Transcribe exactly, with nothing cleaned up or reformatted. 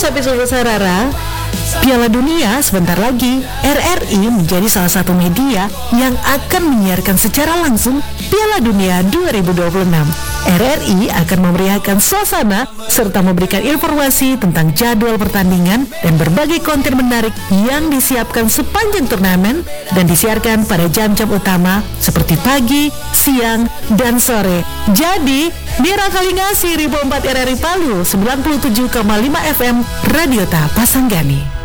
Sobat Sobat Sarara, Piala Dunia sebentar lagi. R R I menjadi salah satu media yang akan menyiarkan secara langsung Piala Dunia dua ribu dua puluh enam. R R I akan memeriahkan suasana serta memberikan informasi tentang jadwal pertandingan dan berbagai konten menarik yang disiapkan sepanjang turnamen dan disiarkan pada jam-jam utama seperti pagi, siang, dan sore. Jadi, Mira Kalingasi Ribu empat R R I Palu sembilan puluh tujuh koma lima F M Radio Ta Pasanggani.